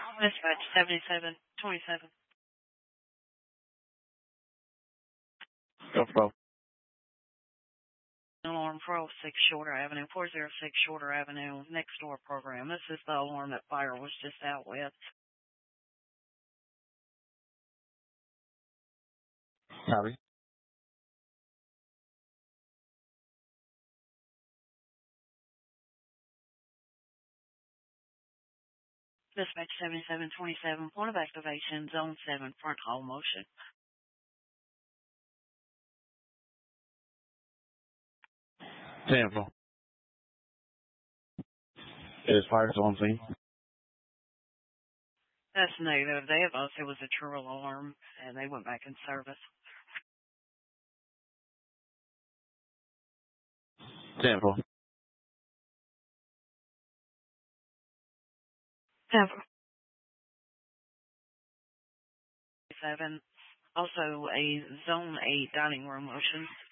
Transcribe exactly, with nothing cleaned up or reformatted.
Dispatch seventy-seven twenty-seven. Go pro. Alarm four oh six Shorter Avenue, four oh six Shorter Avenue, next door program. This is the alarm that fire was just out with. Copy. Dispatch seventy-seven twenty-seven, point of activation, zone seven, front hall motion. Tampa. Is fire still on scene? That's negative. They have us. It was a true alarm, and they went back in service. Tampa. Tampa. Seven. Also a zone eight dining room motion.